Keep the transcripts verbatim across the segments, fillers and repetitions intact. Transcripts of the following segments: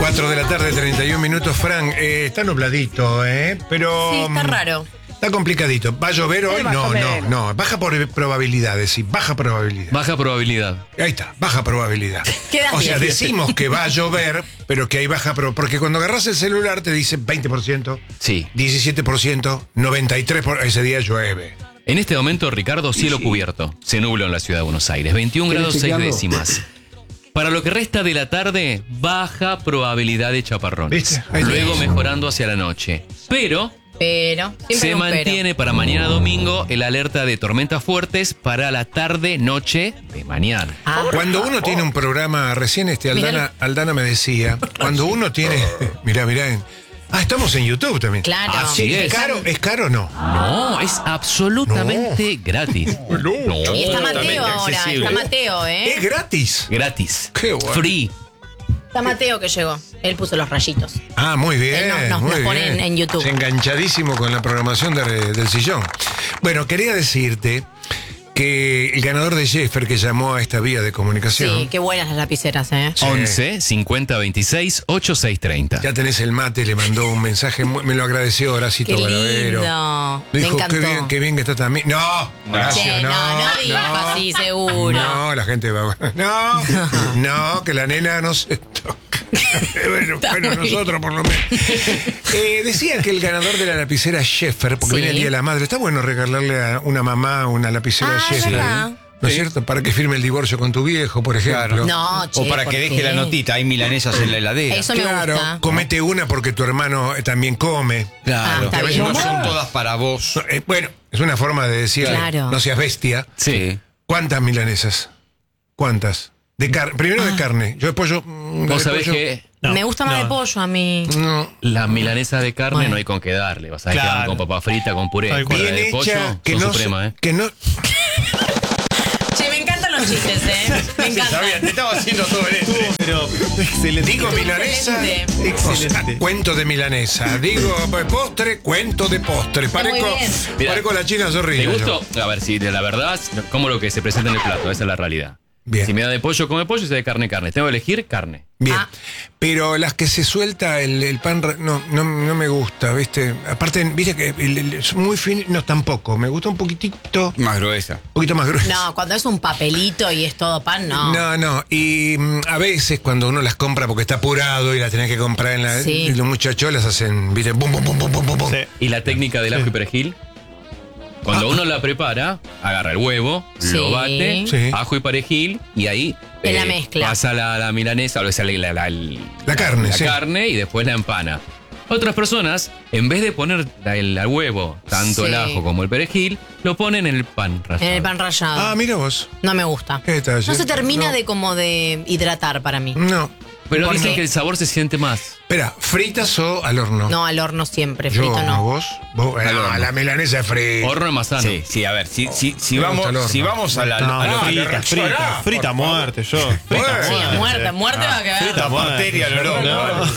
cuatro de la tarde, treinta y un minutos, Fran. Eh, está nubladito, ¿eh? Pero... Sí, está raro. Está complicadito. ¿Va a llover hoy? va a No, llover. no, no. Baja por probabilidades, sí, baja probabilidad. Baja probabilidad. Ahí está, baja probabilidad. Queda O sea, bien. decimos que va a llover, pero que hay baja probabilidad. Porque cuando agarras el celular te dice veinte por ciento, Sí. diecisiete por ciento, noventa y tres por ciento. Ese día llueve. En este momento, Ricardo, cielo cubierto. Se nubló en la ciudad de Buenos Aires. veintiún grados seis chequearlo? décimas. Para lo que resta de la tarde, baja probabilidad de chaparrones. ¿Viste? Ahí Luego tenés. mejorando hacia la noche. Pero Pero, siempre se hay un mantiene para mañana domingo el alerta de tormentas fuertes para la tarde, noche de mañana. pero. Ah, Cuando uno tiene un programa, recién este Aldana, Mirá. Aldana me decía, cuando uno tiene, mirá, mirá, en- ah, estamos en YouTube también. claro. Así ¿Es es. caro? ¿Es caro o no? No, es absolutamente gratis. No, Y está totalmente Mateo ahora, accesible. está Mateo, ¿eh? ¿Es gratis? Gratis. Qué bueno. Free. Está Mateo que llegó. Él puso los rayitos. Ah, muy bien. Él nos- nos- muy nos pone bien. en- en YouTube. Es enganchadísimo con la programación de- del sillón. Bueno, quería decirte que el ganador de Jeffer que llamó a esta vía de comunicación, Sí, qué buenas las lapiceras, ¿eh? once cincuenta veintiséis ochenta y seis treinta. ya tenés el mate, le mandó un mensaje, muy- me lo agradeció Horacito Qué Baravero. lindo. Me Dijo, encantó. qué bien, qué bien que está también. No, Horacio, Che, no, no digas así, seguro. No, la gente va. No, no, que la nena no se toca. bueno, Está bueno, muy nosotros por lo menos. Eh, decía que el ganador de la lapicera Sheffer, porque Sí. viene el Día de la Madre, está bueno regalarle a una mamá una lapicera Ah, es Sheffer. verdad. ¿No es cierto? Para que firme el divorcio con tu viejo, por ejemplo. No, che, O para ¿por que qué? deje la notita, hay milanesas en la heladera. Eso me Claro, gusta. comete una porque tu hermano eh, también come. Ah, Claro, está que bien. no son todas para vos. No, eh, bueno, es una forma de decir, Claro. no seas bestia. Sí. ¿Cuántas milanesas? ¿Cuántas? De car Primero de carne. Yo de pollo. mm, la Vos de sabés pollo, que Me gusta más no. de pollo a mí. No. la milanesa de carne Bueno. no hay con qué darle. Vas a ver que Claro. van con papa frita, con puré. Tal Con cual. la Bien de pollo, hecha, que son no, suprema, se- ¿eh? que no. Che, me encantan los chistes, ¿eh? Me encantan. te estaba haciendo todo esto. Pero excelente. Digo milanesa, Excelente. o sea, Excelente. cuento de milanesa. Digo pues, postre, cuento de postre. Parezco, muy bien. Mira, parezco la china zorrilla. ¿Te yo. gustó? A ver, si de la verdad, como lo que se presenta en el plato, esa es la realidad. Bien. Si me da de pollo, come pollo, si de carne, carne. Tengo que elegir carne. Bien. Ah. Pero las que se suelta el, el pan, ra- no, no, no me gusta, ¿viste? Aparte, ¿viste que el- el- es muy fino? No, tampoco. Me gusta un poquitito, un Más gruesa. poquito más grueso. No, cuando es un papelito y es todo pan, no. No, no, y mm, a veces cuando uno las compra porque está apurado y las tenés que comprar en la... Sí. y los muchachos las hacen, ¿viste? Bum, bum, bum, bum, bum, bum, bum. Sí. Y la técnica del ajo y perejil. Cuando uno la prepara, agarra el huevo, Sí. lo bate, Sí. ajo y perejil, y ahí En la mezcla. pasa la, la milanesa, o sea, la, la, la- La carne, la sí. carne y después la empana. Otras personas, en vez de poner la- el, al huevo, tanto el Sí. ajo como el perejil, lo ponen en el pan rallado. En el pan rallado. Ah, mira vos. No me gusta. ¿Qué detalle? No se termina No. de como de hidratar para mí. No. Pero ¿Por dicen qué? que el sabor se siente más. Espera, ¿fritas o al horno? No, al horno siempre, Yo, frito no. ¿Vos? ¿Vos? Al Ah, horno. la milanesa es frita. Horno es más sano. Sí, sí, a ver, si, si, si, Me vamos, gusta el horno. si vamos a la. No, a lo- frita, le frita, resolá, frita, por muerte, yo. Frita, Bueno. Sí, muerte. muerte, muerte va a quedar. Frita, muerte. arteria, lo loco.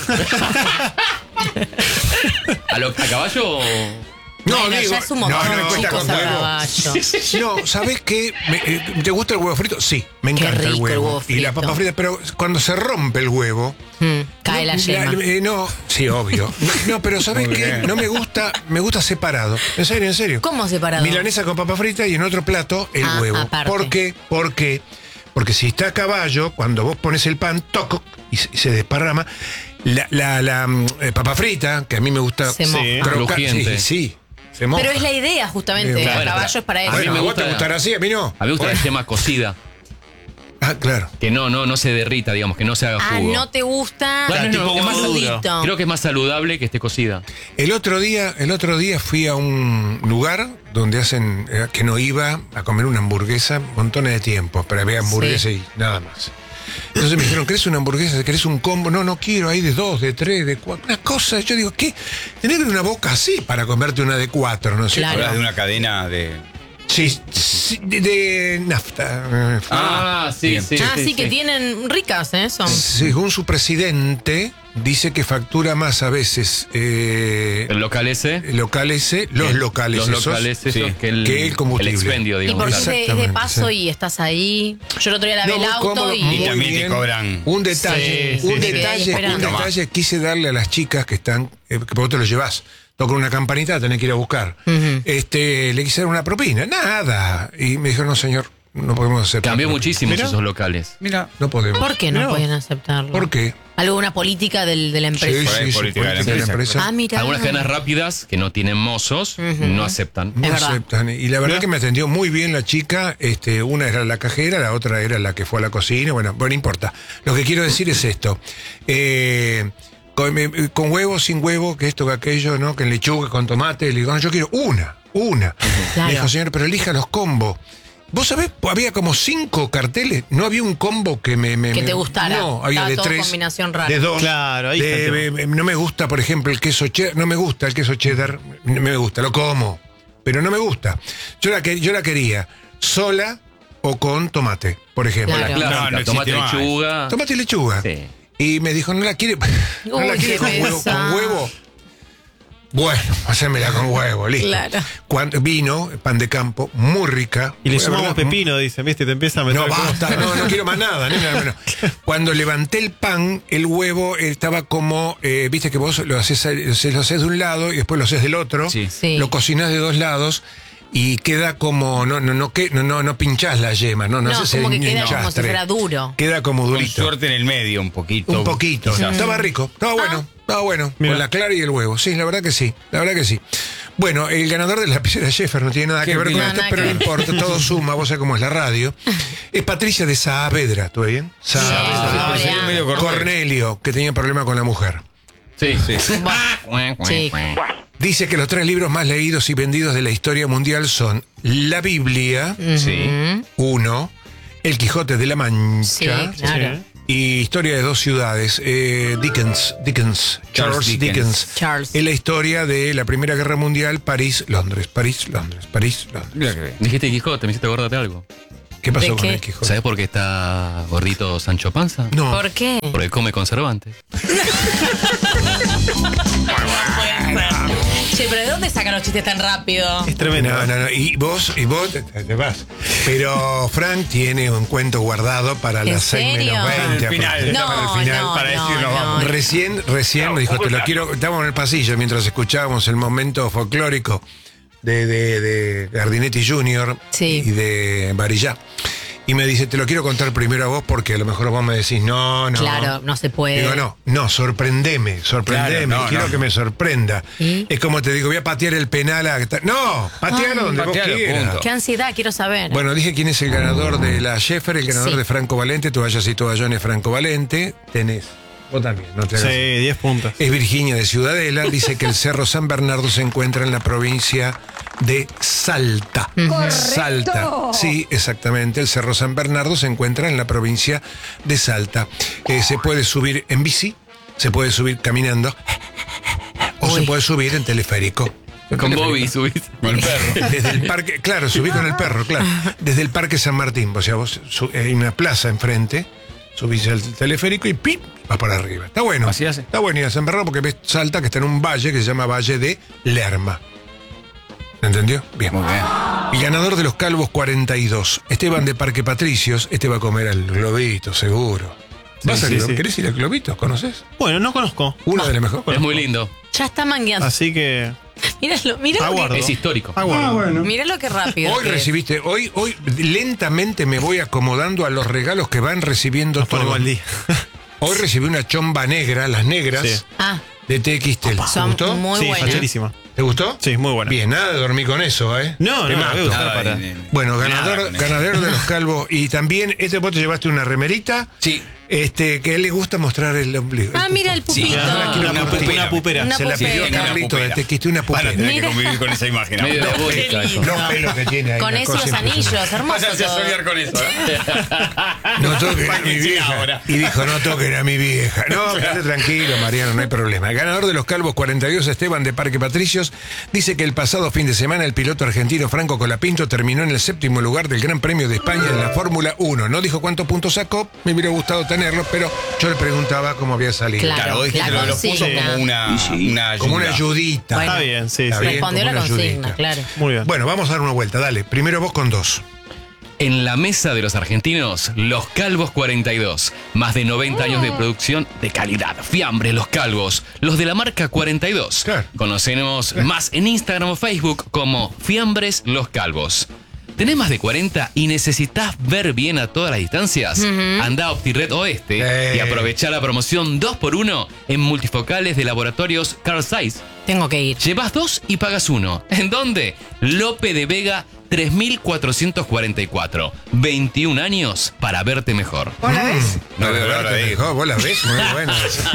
¿A, lo- a caballo? No, Bueno, digo, ya es un no, montón, no me cuesta chicos, con a huevo. caballo. No, ¿sabés qué? Me- eh, ¿Te gusta el huevo frito? Sí, me Qué encanta el rico el huevo. huevo Y la frito. papa frita, pero cuando se rompe el huevo. Mm, cae la no, yema. eh, no, sí, obvio. No, no, pero ¿sabés Muy qué? bien. No me gusta, me gusta separado. En serio, en serio. ¿Cómo separado? Milanesa con papa frita y en otro plato el Ah, huevo. aparte. ¿Por qué? ¿Por qué? Porque si está a caballo, cuando vos pones el pan, toco y se, y se desparrama. La, la, la, mm, eh, papa frita, que a mí me gusta Se moja. croca- Crujiente. Sí, sí, se moja. Pero es la idea, justamente. Claro. El caballo es para eso. A mí Bueno, me a vos gusta- te gustará así, a mí no. A mí me gusta Bueno. la yema cocida. Ah, claro. Que no, no, no se derrita, digamos, que no se haga Ah, jugo. no te gusta. Bueno, no, tipo es más crudito. Creo que es más saludable que esté cocida. El otro día, el otro día fui a un lugar donde hacen, eh, que no iba a comer una hamburguesa montones de tiempo, pero había hamburguesa y nada más. Entonces me dijeron, ¿querés una hamburguesa? ¿Querés un combo? No, no quiero, hay de dos, de tres, de cuatro. Una cosa, yo digo, ¿qué? Tener una boca así para comerte una de cuatro, ¿no es cierto? Claro. Hablas de una cadena de. Sí, sí, de, de nafta. Ah, sí, bien. sí. ah, sí, sí, que sí. tienen ricas, ¿eh? Son. Según su presidente, dice que factura más a veces eh, El local ese. local ese, los locales Los esos, locales esos sí, que el, que el combustible. el expendio, Y digamos. porque es de, es de Exactamente, paso sí. y estás ahí. Yo el otro día lavé No, el muy auto cómodo, y. muy Y también te bien. cobran. Un detalle, Sí, un sí, sí. detalle, un Esperando. detalle quise darle a las chicas que están, eh, que vos te lo llevás. Tocan una campanita, tenés que ir a buscar. Este, le quise dar una propina, nada. Y me dijo, no señor, no podemos aceptar. Cambió propina". muchísimo Mirá. esos locales. Mira. No podemos. ¿Por qué no Mirá vos. pueden aceptarlo? ¿Por qué? ¿Alguna política del, de la empresa? Por ahí, política de la empresa. Ah, mira. Algunas cadenas rápidas que no tienen mozos no aceptan. No Es verdad. aceptan. Y la verdad que me atendió muy bien la chica. Este, una era la cajera, la otra era la que fue a la cocina. Bueno, bueno, no importa. Lo que quiero decir es esto. Eh, con, eh, con huevo, sin huevo, que esto, que aquello, ¿no? Que en lechuga, con tomate. Le digo, no, yo quiero una, una. Claro. Me dijo, señor, pero elija los combos. ¿Vos sabés? Había como cinco carteles. No había un combo que me... me Que me- te gustara. No, había Estaba de todo tres. combinación rara. De dos. Claro, ahí está el de- tema. me- no me gusta, por ejemplo, el queso cheddar. No me gusta el queso cheddar. No me gusta, lo como. Pero no me gusta. Yo la, que- yo la quería sola o con tomate, por ejemplo. Claro. La clásica, No, no tomate, existe más. lechuga. Tomate y lechuga. Sí. Y me dijo, ¿no la quiere, no la Uy, quiere qué con huevo, pesado. con huevo? Bueno, hacémela con huevo, listo. Claro. Cuando, vino, pan de campo, muy rica. Y le La sumamos verdad, pepino, dicen, ¿viste? Te empieza a meter no, cosas. basta, no, no quiero más nada. ni nada menos. Cuando levanté el pan, el huevo estaba como, eh, viste que vos lo haces, se lo haces de un lado y después lo haces del otro. Sí. Sí. Lo cocinás de dos lados y queda como, no, no, no, que, no, no, no pinchás la yema, no, no, No, haces como el que queda como si enchastre. fuera duro. Queda como Con durito. suerte en el medio, un poquito. Un poquito. Estaba rico, estaba bueno, estaba bueno. Mira. Con la clara y el huevo. Sí, la verdad que sí, la verdad que sí. Bueno, el ganador de la lapicera Sheffer no tiene nada Qué que ver con bien. esto, Nada pero que no ver. importa, todo suma, vos sabés cómo es la radio. Es Patricia de Saavedra, ¿tú bien? Saavedra. Sí, sí, hola. medio cortés. Cornelio, que tenía problema con la mujer. Sí, sí. Sí. Dice que los tres libros más leídos y vendidos de la historia mundial son la Biblia, Sí. uno, El Quijote de la Sí, Mancha, claro. Sí. y Historia de dos ciudades, eh, Dickens, Dickens, Charles, Charles Dickens. Dickens. Charles. Es la historia de la Primera Guerra Mundial, París, Londres, París, Londres, París, Londres. Mira que bien. Dijiste Quijote, me hiciste acordar de algo. ¿Qué pasó ¿De con qué? el Quijote? ¿Sabes por qué está gordito Sancho Panza? No, ¿Por qué? Porque come conservantes. Che, pero ¿de dónde sacan los chistes tan rápido? Es tremendo. no, no, no. Y vos, y vos te, te vas. Pero Frank tiene un cuento guardado para ¿En las seis serio? menos veinte. Para el final. No, para el final. no, para no, decirlo, no, vamos. no. Recién, recién me dijo, te lo quiero. Estábamos en el pasillo mientras escuchábamos el momento folclórico de, de, de Gardinetti junior Sí. y de Barillá. Y me dice, te lo quiero contar primero a vos porque a lo mejor vos me decís, no, no. Claro, no se puede. Digo, no, no, sorprendeme, sorprendeme, Claro, no, quiero no. que me sorprenda. ¿Y? Es como te digo, voy a patear el penal a... No, patealo Ay. donde Patealo, vos quieras. punto. Qué ansiedad, quiero saber. Bueno, dije quién es el ganador de la Sheffer, el ganador Sí. de Franco Valente, toallas y toallones Franco Valente. Tenés, vos también, no te Sí, hagas. diez puntos. Es Virginia de Ciudadela, dice que el Cerro San Bernardo se encuentra en la provincia de Salta. Salta. Sí, exactamente. El Cerro San Bernardo se encuentra en la provincia de Salta. Eh, se puede subir en bici, se puede subir caminando o se Uy. puede subir en teleférico. Con Bobby subís. Con el perro. Desde el parque, claro, subí con el perro, claro. Desde el Parque San Martín, o sea, vos su- hay una plaza enfrente, subís al teleférico y ¡pim! Vas para arriba. Está bueno. Así hace. Está bueno ir a San Bernardo porque ves Salta, que está en un valle que se llama Valle de Lerma. ¿Entendió? Bien. Muy bien. Y ganador de los Calvos cuarenta y dos, Esteban de Parque Patricios. Este va a comer al Globito, seguro. ¿Vas Sí, al sí, Glo- sí. ¿Querés ir al Globito? ¿Conoces? Bueno, no conozco. Uno de los mejores. Es muy lindo. Ya está mangueando. Así que Míralo, míralo. aguardo. Es histórico. Aguardo. Míralo qué rápido. Hoy que es. recibiste, hoy, hoy lentamente me voy acomodando a los regalos que van recibiendo Nos ponemos todos. al día. Hoy recibí una chomba negra, las negras, Sí. Ah, de T X Tel. ¿Te son gustó? muy Sí, buenas. facherísima. ¿Te gustó? Sí, muy buena. Bien, nada de dormir con eso, ¿eh? No, Te no, mato. me gusta Nada, para. de- de- Bueno, nada ganador, con eso. ganador de los calvos. Y también, este vos te llevaste una remerita. Sí. Este, que a él le gusta mostrar el ombligo. Ah, mira el Sí, pupito. Ah, quiero Una, una pu- pupera. una pupera. Una Se la pidió pupera. Carlito de T X T, una Van a pupera. tener que Mira. convivir con esa imagen. Medio ahora. diabólica eso. Los pelos que tiene ahí. Con una eso cosa los anillos, impresionante. hermoso Váyanse a todo. soñar con eso. ¿eh? No toquen a mi Páguense vieja. ahora. Y dijo, no toquen a mi vieja. No, quédate tranquilo, Mariano, no hay problema. Ganador de los calvos cuarenta y dos, Esteban de Parque Patricios. servicios, dice que el pasado fin de semana el piloto argentino Franco Colapinto terminó en el séptimo lugar del Gran Premio de España en la Fórmula uno. No dijo cuántos puntos sacó, me hubiera gustado tenerlo, pero yo le preguntaba cómo había salido. Claro. Claro, vos dijiste la lo de los puntos consigna. como una, una ayuda. Como una ayudita. Bueno, Está bien, sí, Está sí. bien, Respondió como la una consigna, ayudita. claro. Muy bien. Bueno, vamos a dar una vuelta, dale. Primero vos con dos. En la mesa de los argentinos, Los Calvos cuarenta y dos. Más de noventa años de producción de calidad. Fiambre Los Calvos. Los de la marca cuarenta y dos. Claro. Conocemos más en Instagram o Facebook como Fiambres Los Calvos. ¿Tenés más de cuarenta y necesitas ver bien a todas las distancias? Anda a OptiRed Oeste Eh. y aprovecha la promoción dos por uno en multifocales de laboratorios Carl Zeiss. Tengo que ir. Llevas dos y pagas uno. ¿En dónde? Lope de Vega tres mil cuatrocientos cuarenta y cuatro. veintiún años para verte mejor. No veo Para la hora verte de ir. mejor, vos la ves muy buena.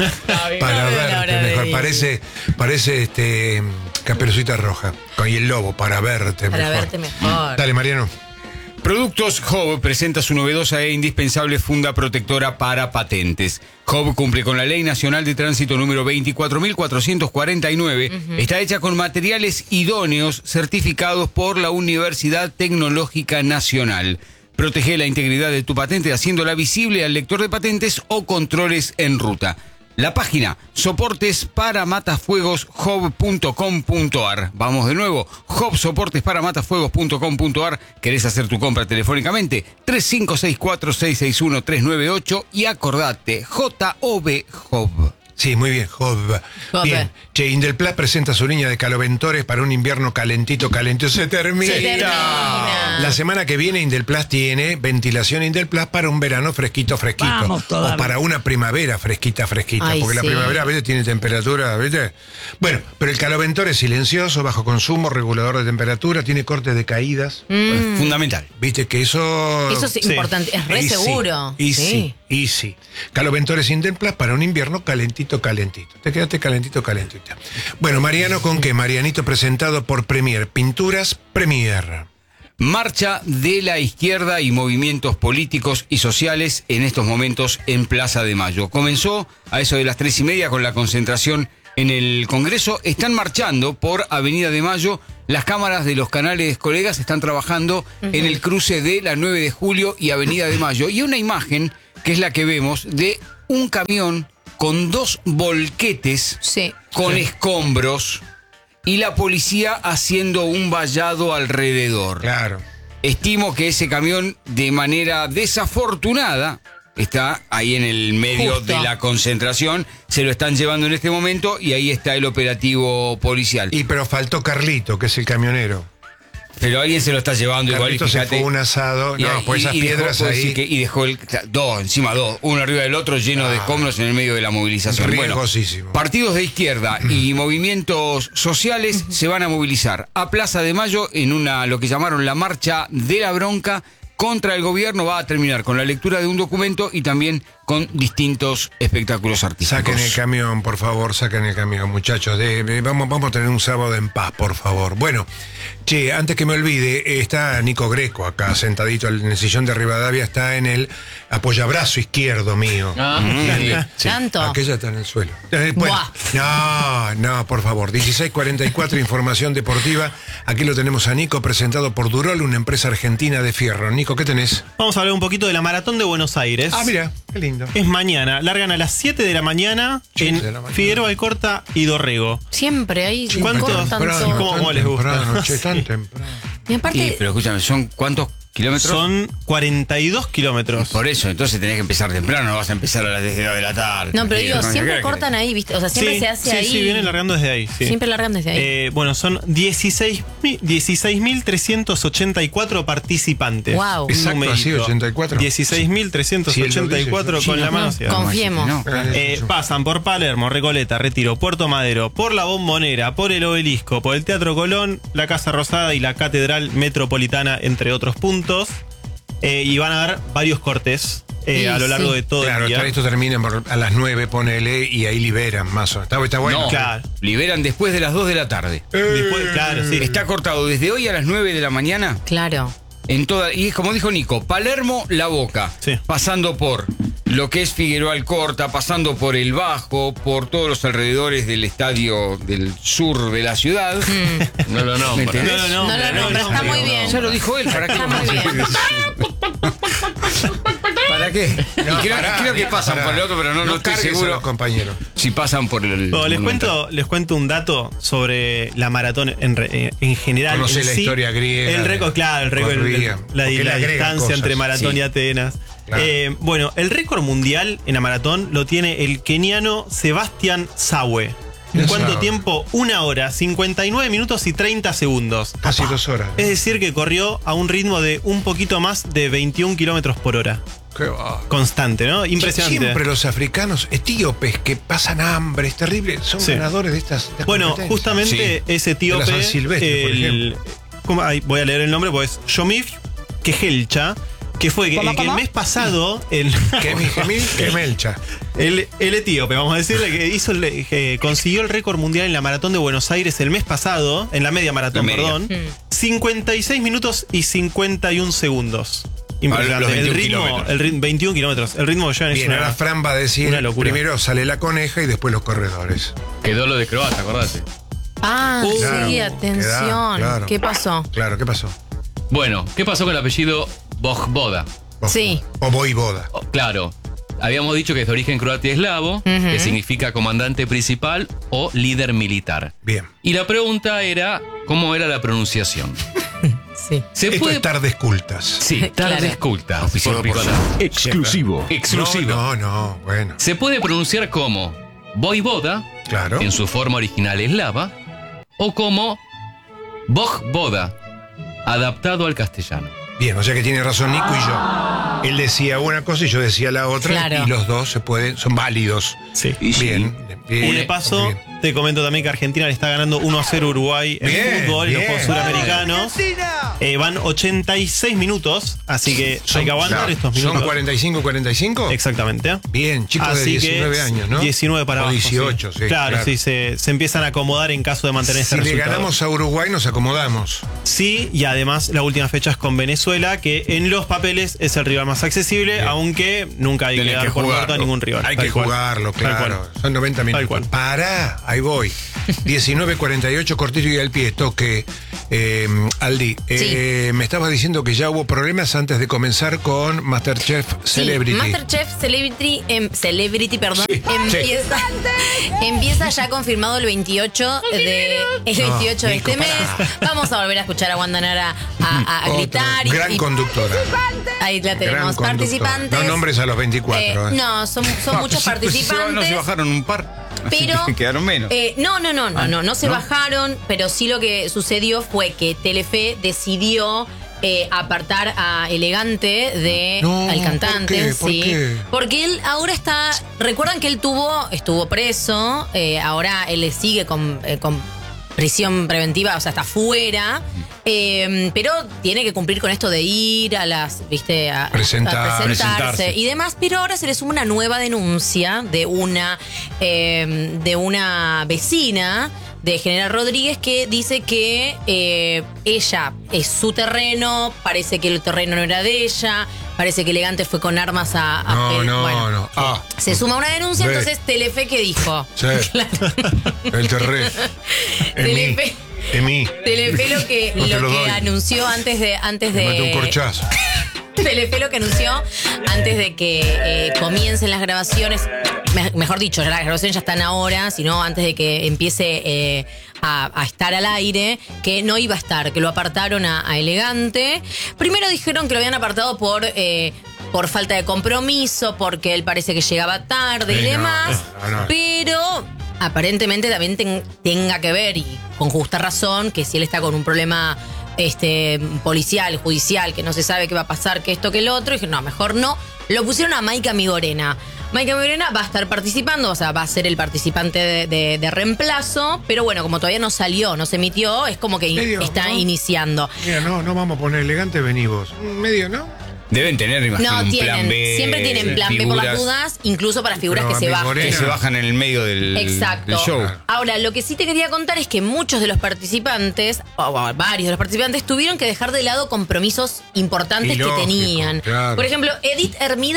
Para No veo la hora verte de mejor. ir. Parece, parece este Caperucita Roja. Con el lobo, para verte Para mejor. verte mejor. Dale, Mariano. Productos Job presenta su novedosa e indispensable funda protectora para patentes. Job cumple con la Ley Nacional de Tránsito número veinticuatro mil cuatrocientos cuarenta y nueve. Está hecha con materiales idóneos certificados por la Universidad Tecnológica Nacional. Protege la integridad de tu patente haciéndola visible al lector de patentes o controles en ruta. La página soportes para matafuegos job punto com punto ar. Vamos de nuevo, Job soportes para matafuegos punto com punto ar. ¿Querés hacer tu compra telefónicamente? tres cinco seis cuatro seis seis uno tres nueve ocho y acordate, J O B Job. Sí, muy bien, Job. Job. Bien. Che, Indelplast presenta su línea de caloventores para un invierno calentito, calentito. Se termina. Se termina. La semana que viene Indelplast tiene ventilación Indelplast para un verano fresquito, fresquito. Vamos todavía. O para una primavera fresquita, fresquita. Ay, porque la sí. primavera a veces tiene temperatura, ¿viste? Bueno, pero el caloventor es silencioso, bajo consumo, regulador de temperatura, tiene cortes de caídas. Mm. Fundamental. Viste que eso... Eso es Sí. importante, es re Easy, seguro. Easy, Sí. easy. Caloventores Indelplast para un invierno calentito, calentito. Te quedaste calentito, calentito. Bueno, Mariano, ¿con qué? Marianito presentado por Premier. Pinturas Premier. Marcha de la izquierda y movimientos políticos y sociales en estos momentos en Plaza de Mayo. Comenzó a eso de las tres y media con la concentración en el Congreso. Están marchando por Avenida de Mayo. Las cámaras de los canales colegas están trabajando en el cruce de la nueve de julio y Avenida de Mayo. Y una imagen, que es la que vemos, de un camión con dos volquetes Sí. con escombros y la policía haciendo un vallado alrededor. Claro. Estimo que ese camión, de manera desafortunada, está ahí en el medio Justo. de la concentración. Se lo están llevando en este momento y ahí está el operativo policial. Y pero faltó Carlito, que es el camionero. Pero alguien se lo está llevando igual y Carlito se fíjate. fue a un asado. Y- No, pues y- esas y dejó- piedras puedo ahí. decir que- y dejó el, dos, encima dos, uno arriba del otro, lleno de escombros en el medio de la movilización. Bueno, Riesgosísimo. partidos de izquierda y movimientos sociales se van a movilizar a Plaza de Mayo en una lo que llamaron la marcha de la bronca contra el gobierno. Va a terminar con la lectura de un documento y también con distintos espectáculos artísticos. Saquen el camión, por favor, saquen el camión, muchachos. De- de- vamos, vamos a tener un sábado en paz, por favor. Bueno, che, antes que me olvide, eh, está Nico Greco acá, sentadito en el sillón de Rivadavia, está en el apoyabrazo izquierdo mío. Ah, Sí. ¿Tanto? Aquella está en el suelo. Eh, bueno, no, no, por favor. dieciséis cuarenta y cuatro, información deportiva. Aquí lo tenemos a Nico, presentado por Durol, una empresa argentina de fierro. Nico, ¿qué tenés? Vamos a hablar un poquito de la Maratón de Buenos Aires. Ah, mira, qué lindo. Es mañana. Largan a las siete de la mañana siete en de la mañana. Figueroa Alcorta y Dorrego. Siempre ahí ¿Cuánto? cortan Temprano, todo. ¿Cómo- tan cómo les gusta? temprano, che, tan Sí. temprano. Y aparte, Sí, pero escúchame, ¿son cuántos kilómetros? Son cuarenta y dos kilómetros. Por eso, entonces tenés que empezar temprano, no vas a empezar a las diez de la tarde. no, pero digo, No, siempre ¿qué cortan querés? ahí, ¿viste? O sea, siempre Sí, se hace sí, ahí. Sí, vienen largando desde ahí. sí. Siempre largan desde ahí. Eh, bueno, son dieciséis mil trescientos ochenta y cuatro participantes. Guau. Un Exacto, numerito. así, ochenta y cuatro. dieciséis mil trescientos ochenta y cuatro Sí, con la no, mano hacia adelante. confiemos. No, Eh, pasan por Palermo, Recoleta, Retiro, Puerto Madero, por la Bombonera, por el Obelisco, por el Teatro Colón, la Casa Rosada y la Catedral Metropolitana, entre otros puntos. Eh, y van a haber varios cortes eh, Sí, a lo largo sí. de todo Claro, el día. esto termina por- a las nueve, ponele, y ahí liberan más o menos. Está, está bueno. No, Claro. liberan después de las dos de la tarde. Después, claro, sí. Está cortado desde hoy a las nueve de la mañana Claro. en toda, y es como dijo Nico, Palermo, La Boca, Sí. pasando por lo que es Figueroa Alcorta, pasando por el Bajo, por todos los alrededores del estadio del sur de la ciudad. Mm. No lo nombra. No, no, no, No lo nombra, está muy bien. Ya lo dijo él, ¿para qué? Está muy bien. ¿Para qué? No, y creo, pará, creo que pasan pará. por el otro, pero no, no, No estoy cargues a seguro los compañeros. si pasan por el... Bueno, les Monumental. cuento, les cuento un dato sobre la maratón en, re- en general. Conocé en la sí. historia griega, El récord, claro, el récord, el- corría, la, porque la le agrega distancia cosas, entre maratón sí. y Atenas. Claro. Eh, bueno, el récord mundial en la maratón lo tiene el keniano Sebastián Sawe. ¿En Bien, cuánto Sawe. tiempo? Una hora, cincuenta y nueve minutos y treinta segundos. Casi dos horas. Es decir, que corrió a un ritmo de un poquito más de veintiún kilómetros por hora. Qué va. Constante, ¿no? Impresionante. Siempre los africanos etíopes que pasan hambre, es terrible, son Sí. ganadores de estas, de estas Bueno, competencias. justamente ese etíope, De la San Silvestre, por el- ¿cómo? Ay, voy a leer el nombre, pues Yomif Kehelcha, que fue que, el, que el mes pasado, el, Que mi gemil, que melcha. el, el etíope, vamos a decirle, que hizo el- que consiguió el récord mundial en la maratón de Buenos Aires el mes pasado, en la media maratón, La media. perdón, cincuenta y seis minutos y cincuenta y un segundos. Impresionante. los El veintiún ritmo, kilómetros. el ritmo, veintiún kilómetros. El ritmo que llevan es Bien, una, ahora Fran va a decir, una locura. primero sale la coneja y después los corredores. Quedó lo de Croata, acordate. Ah, Uh, sí, Claro, atención. queda, claro. ¿Qué pasó? Claro, ¿qué pasó? Bueno, ¿qué pasó con el apellido Vojvoda? O- Sí. O voivoda. Oh, claro, habíamos dicho que es de origen croata y eslavo, que significa comandante principal o líder militar. Bien. Y la pregunta era, ¿cómo era la pronunciación? Sí. ¿Se Esto puede...? es tardes cultas. Sí, Claro. tardes cultas. Auspiciado por por- Picolá. Exclusivo. Exclusivo. No, no, no, bueno. Se puede pronunciar como voivoda, Claro. en su forma original eslava, o como Vojvoda, adaptado al castellano. Bien, o sea que tiene razón Nico y yo. Él decía una cosa y yo decía la otra. Claro. Y los dos se pueden, son válidos. Sí. Bien. bien, Y de paso, bien. te comento también que Argentina le está ganando uno a cero a Uruguay en Bien, fútbol, en los bien. Juegos Suramericanos. Eh, van ochenta y seis minutos, así que hay que aguantar Claro, estos minutos. ¿Son cuarenta y cinco, cuarenta y cinco? Exactamente. Bien, chicos de Así que diecinueve años, ¿no? diecinueve para O abajo. dieciocho, sí. Claro, sí, se, se empiezan a acomodar en caso de mantener Si este le resultado. ganamos a Uruguay, nos acomodamos. Sí, y además la última fecha es con Venezuela, que en los papeles es el rival más accesible, Bien. aunque nunca hay Tenés que dar que por muerto a jugarlo. ningún rival. Hay Tal que cual. jugarlo, Tal claro. cual. Son noventa Tal minutos. cual. Pará, ahí voy. diecinueve cuarenta y ocho, cortito y al pie. Toque. Eh, Aldi, eh, me estabas diciendo que ya hubo problemas antes de comenzar con Masterchef Sí, Celebrity. Masterchef Celebrity, em, Celebrity, perdón, Sí, empieza, empieza ya confirmado el veintiocho de el No, veintiocho de Nico, este mes. pará. Vamos a volver a escuchar a Wanda Nara a, a Otro, gritar. y- gran y- conductora. ahí la Gran tenemos, conductora. participantes. No nombres a los veinticuatro. Eh, eh. no, son, son muchos Se- se- participantes. No se bajaron un par. Así Pero que quedaron menos. eh, no, no, no, no, no, no se ¿no? bajaron, pero sí lo que sucedió fue que Telefe decidió eh, apartar a Elegante de No, al cantante, ¿por qué? ¿Por sí, qué? porque él ahora está, recuerdan que él tuvo, estuvo preso, eh, ahora él le sigue con, eh, con prisión preventiva, o sea, está fuera, eh, pero tiene que cumplir con esto de ir a las, viste, a, Presentar- a presentarse presentarse. y demás, pero ahora se le suma una nueva denuncia de una eh, de una vecina de General Rodríguez que dice que eh, ella es su terreno, parece que el terreno no era de ella, parece que Elegante fue con armas a... a No, pe- no, bueno, no. Ah, se suma una denuncia, Ve. entonces Telefe, ¿qué dijo? Sí. Claro. el terreno. En mí. Telefe, En mí. Telefe lo que, No te lo lo que doy. anunció antes de... Antes Me mete un de corchazo. Telefe lo que anunció antes de que eh, comiencen las grabaciones, me- mejor dicho, ya las grabaciones ya están ahora, sino antes de que empiece eh, a, a estar al aire, que no iba a estar, que lo apartaron a, a Elegante. Primero dijeron que lo habían apartado por... eh, por falta de compromiso, porque él parece que llegaba tarde y Sí, no, demás, no, no. pero aparentemente también ten- tenga que ver, y con justa razón, que si él está con un problema este policial, judicial, que no se sabe qué va a pasar, que esto, que el otro, y dije, no, mejor no. Lo pusieron a Maika Migorena. Maika Migorena va a estar participando, o sea, va a ser el participante de, de- de reemplazo, pero bueno, como todavía no salió, no se emitió, es como que in- Medio, está ¿no? iniciando. Mira, no, no vamos a poner elegante, vení vos. Medio, ¿no? Deben tener, imagino, No, un tienen, plan B. siempre tienen plan B por las figuras dudas, incluso para figuras Pero que se a bajan. Migorena- Que se bajan en el medio del, Exacto. del show. Ahora, lo que sí te quería contar es que muchos de los participantes, o o varios de los participantes, tuvieron que dejar de lado compromisos importantes Y que lógico, tenían. claro. Por ejemplo, Edith Hermida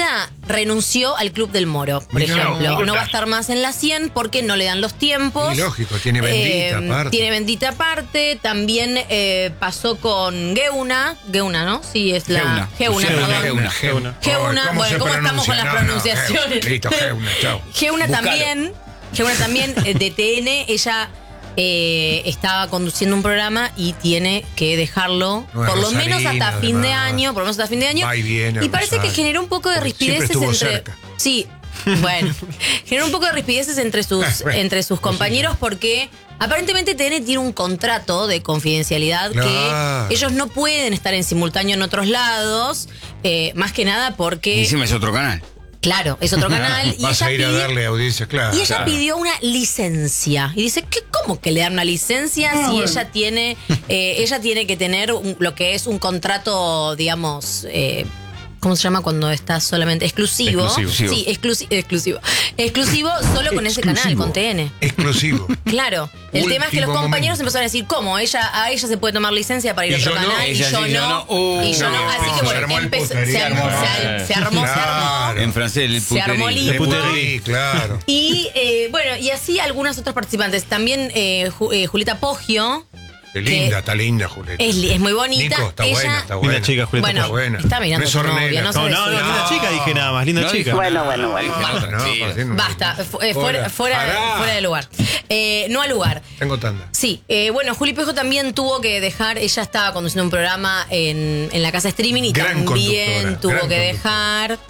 renunció al Club del Moro, por Mirá, ejemplo. vos. No va a estar más en la cien porque no le dan los tiempos. Y lógico, tiene bendita Eh, aparte. Tiene bendita aparte. También eh, pasó con Geuna. Geuna, ¿no? Sí, es la. Geuna. Geuna, Geuna, perdón. Geuna. Geuna. Geuna, ¿Cómo bueno, se ¿cómo estamos pronuncia? con las No, no, pronunciaciones? Geuna. Listo, Geuna, chao. Geuna Buscalo. también. Geuna también, eh, de T N, ella. Eh, estaba conduciendo un programa y tiene que dejarlo No, es por lo Rosarina, menos hasta fin de además. año, por lo menos hasta fin de año. Va y viene, y parece Rosario. que generó un poco de Porque siempre rispideces estuvo entre. cerca. Sí, bueno, generó un poco de rispideces entre sus, Bueno, entre sus compañeros porque aparentemente T N tiene un contrato de confidencialidad Claro. que ellos no pueden estar en simultáneo en otros lados, eh, más que nada porque, Encima es otro canal. claro, es otro canal y Vas ella a ir a pide- darle audiencia, claro. y ella claro. pidió una licencia. Y dice, ¿qué, ¿cómo que le dan una licencia Ah, si ella tiene eh, ella tiene que tener un- lo que es un contrato, digamos, eh, ¿cómo se llama cuando está solamente exclusivo? Exclusivo. Sí, exclusi- exclusivo. Exclusivo solo con ese canal, con T N. Exclusivo. Claro. El tema es que los Último compañeros momento. empezaron a decir, ¿cómo? Ella, a ella se puede tomar licencia para ir a Y otro yo no, canal y ella yo sí, yo no. no. Uh, y yo no. no, Así que se bueno, armó el empezó- se puterío. armó, se armó, se armó, se armó. Claro. En francés, el Se armó puterío. lío. De puterí, claro. Y eh, bueno, y así algunas otras participantes. También eh, Ju- eh, Julieta Poggio. Qué linda, está linda, Julieta. Es, li- es muy bonita. Nico, está Ella, buena, está Linda buena. chica, Julieta. Bueno, Está buena. está mirando No es a su novio, hornera. no No, se no, no, desea. linda chica dije nada más, linda No chica. dijo Bueno, bueno, bueno. No, no, Sí. haciendo- Basta, fu- eh, fuera, Hola. fuera, Pará. fuera de lugar. Eh, no al lugar. Tengo tanda. Sí, eh, bueno, Juli Pejo también tuvo que dejar, ella estaba conduciendo un programa en, en la casa streaming y Gran también conductora, tuvo gran que conductora. dejar.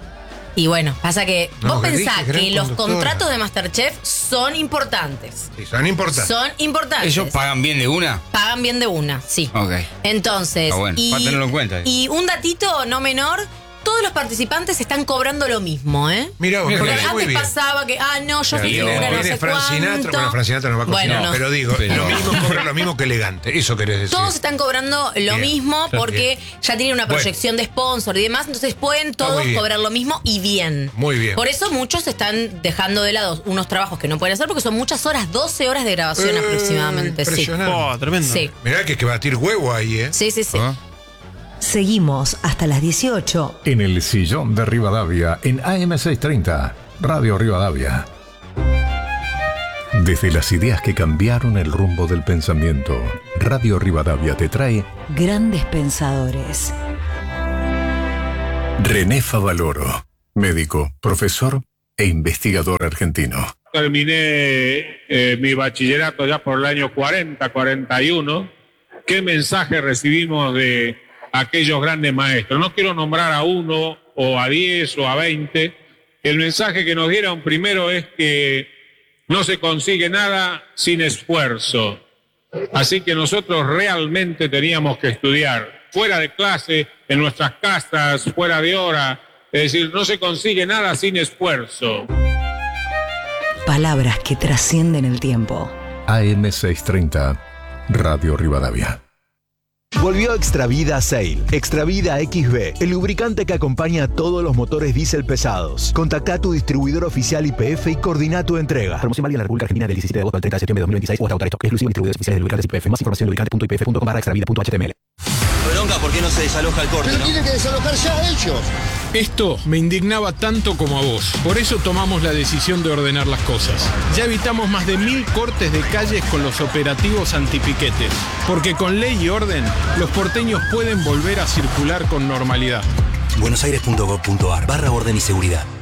Y bueno, pasa que No, vos que pensás dije, gran que los conductora. contratos de Masterchef son importantes. Sí, son importantes. Son importantes. ¿Ellos pagan bien de una? Pagan bien de una, sí. Ok. Entonces, Ah, bueno, y, para tenerlo en cuenta. y un datito no menor, todos los participantes están cobrando lo mismo, ¿eh? Mirá vos, Porque Porque mirá, muy antes bien. pasaba que, ah, no, yo fui Viene- figura no Viene sé Frank Sinatra, cuánto. bueno, Frank Sinatra no va a cocinar, Bueno, no. pero digo, Pero- lo mismo cobra lo mismo que elegante, eso querés decir. Todos están cobrando lo Bien, mismo está porque bien. ya tienen una Bueno. proyección de sponsor y demás, entonces pueden todos muy bien. cobrar lo mismo y bien. Muy bien. Por eso muchos están dejando de lado unos trabajos que no pueden hacer porque son muchas horas, doce horas de grabación Eh, aproximadamente. Sí. impresionante. Oh, tremendo. Sí. Mirá que hay que batir huevo ahí, ¿eh? Sí, sí, sí. ¿Ah? Seguimos hasta las dieciocho. En el sillón de Rivadavia, en A M seiscientos treinta, Radio Rivadavia. Desde las ideas que cambiaron el rumbo del pensamiento, Radio Rivadavia te trae Grandes pensadores. René Favaloro, médico, profesor e investigador argentino. Terminé eh, mi bachillerato ya por el año cuarenta, cuarenta y uno. ¿Qué mensaje recibimos de aquellos grandes maestros? No quiero nombrar a uno o a diez o a veinte. El mensaje que nos dieron primero es que no se consigue nada sin esfuerzo. Así que nosotros realmente teníamos que estudiar fuera de clase, en nuestras casas, fuera de hora. Es decir, no se consigue nada sin esfuerzo. Palabras que trascienden el tiempo. A M seiscientos treinta, Radio Rivadavia. Volvió Extravida Sail. Extravida X B, el lubricante que acompaña a todos los motores diésel pesados. Contacta a tu distribuidor oficial Y P F y coordina tu entrega. Promoción válida en la República Argentina del diecisiete de agosto al treinta de septiembre de dos mil veintiséis o hasta agotar stock. Exclusivo en distribuidores oficiales de lubricantes Y P F. Más información en lubricante punto i p f punto com barra extravida punto h t m l. Bronca, ¿por qué no se desaloja el corte, Pero no? tienen que desalojar ya ellos. Esto me indignaba tanto como a vos. Por eso tomamos la decisión de ordenar las cosas. Ya evitamos más de mil cortes de calles con los operativos antipiquetes. Porque con ley y orden, los porteños pueden volver a circular con normalidad. buenosaires punto gov punto ar barra orden y seguridad.